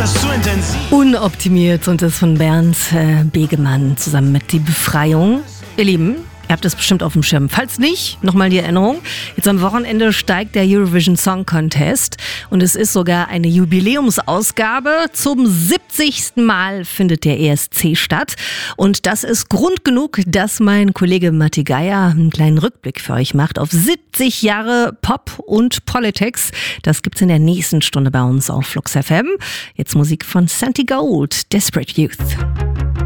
das zu intensiv. Unoptimiert und das von Bernd Begemann zusammen mit Die Befreiung. Ihr Lieben, ihr habt das bestimmt auf dem Schirm. Falls nicht, nochmal die Erinnerung. Jetzt am Wochenende steigt der Eurovision Song Contest und es ist sogar eine Jubiläumsausgabe. Zum 70. Mal findet der ESC statt. Und das ist Grund genug, dass mein Kollege Matti Geier einen kleinen Rückblick für euch macht auf 70 Jahre Pop und Politics. Das gibt's in der nächsten Stunde bei uns auf Flux FM. Jetzt Musik von Santi Gold, Desperate Youth.